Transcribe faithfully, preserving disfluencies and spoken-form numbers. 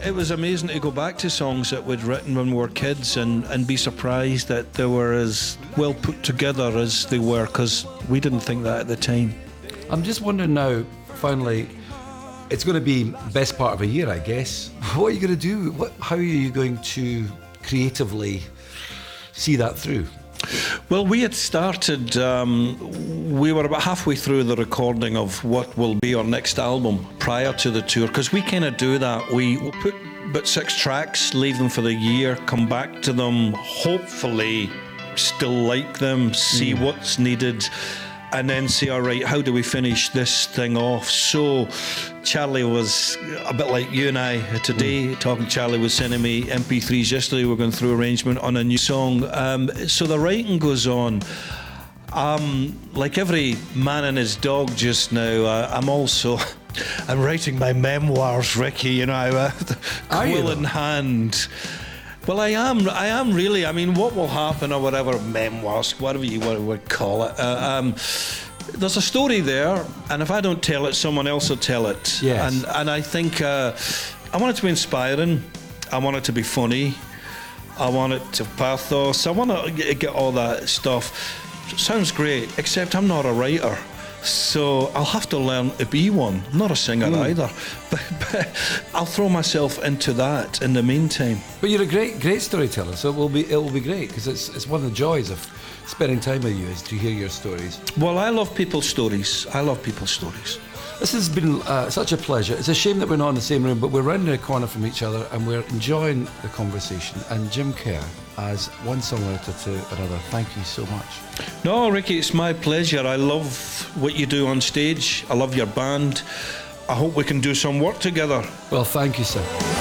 it was amazing to go back to songs that we'd written when we were kids and, and be surprised that they were as well put together as they were, because we didn't think that at the time. I'm just wondering now, finally, it's going to be best part of a year, I guess. What are you going to do? What, how are you going to creatively see that through? Well, we had started, um, we were about halfway through the recording of what will be our next album prior to the tour, because we kind of do that. We will put about six tracks, leave them for the year, come back to them, hopefully still like them, see mm. what's needed, and then say, all right, how do we finish this thing off? So Charlie was a bit like you and I today, mm. talking. Charlie was sending me M P threes yesterday. We're going through arrangement on a new song. Um, so the writing goes on. Um, like every man and his dog just now, uh, I'm also... I'm writing my memoirs, Ricky, you know, uh, quill in hand. Well, I am. I am really. I mean, what will happen, or whatever, memoirs, whatever you would call it. Uh, um, there's a story there, and if I don't tell it, someone else will tell it. Yes. And and I think uh, I want it to be inspiring. I want it to be funny. I want it to pathos. I want to get all that stuff. It sounds great, except I'm not a writer. So I'll have to learn to be one. I'm not a singer mm. either, but, but I'll throw myself into that in the meantime. But you're a great, great storyteller, so it will be, it will be great, because it's, it's one of the joys of spending time with you is to hear your stories. Well, I love people's stories. I love people's stories. This has been uh, such a pleasure. It's a shame that we're not in the same room, but we're round the corner from each other and we're enjoying the conversation. And Jim Kerr, as one songwriter to another, thank you so much. No, Ricky, it's my pleasure. I love what you do on stage. I love your band. I hope we can do some work together. Well, thank you, sir.